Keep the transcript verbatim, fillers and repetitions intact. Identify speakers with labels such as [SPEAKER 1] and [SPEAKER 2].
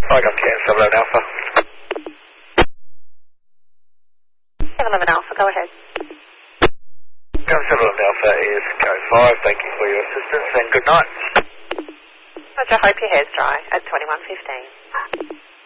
[SPEAKER 1] I got Cam seven eleven Alpha.
[SPEAKER 2] seven eleven Alpha, go ahead.
[SPEAKER 1] Cam seven eleven Alpha is code five. Thank you for your assistance and good night.
[SPEAKER 2] Roger, hope your hair's dry at twenty-one fifteen.